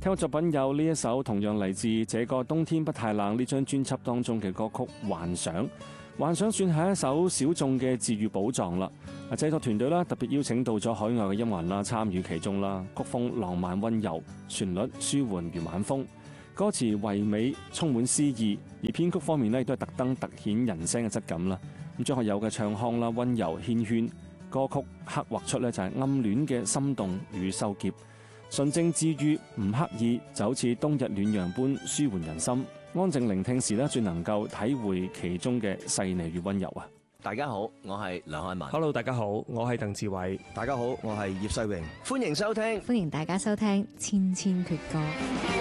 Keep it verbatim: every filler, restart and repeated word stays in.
聽過作品有呢一首同樣嚟自《這個冬天不太冷》呢張專輯當中嘅歌曲《幻想》。幻想算係一首小眾嘅治癒寶藏啦。製作團隊啦特別邀請到咗海外嘅音樂人啦參與其中啦，曲風浪漫溫柔，旋律舒緩如晚風，歌詞唯美充滿詩意，而編曲方面咧亦都係特登突顯人聲嘅質感啦。咁張學友嘅唱腔啦溫柔縴圈，歌曲刻畫出咧就係暗戀嘅心動與羞澀，純正治癒唔刻意，就好似冬日暖陽般舒緩人心。安靜聆聽時咧最能夠體會其中嘅細膩與溫柔啊！ 大家好，我係梁漢文。 Hello， 大家好，我係鄧志偉。 大家好，我係葉世榮。 歡迎收聽， 歡迎大家收聽《千千闕歌》。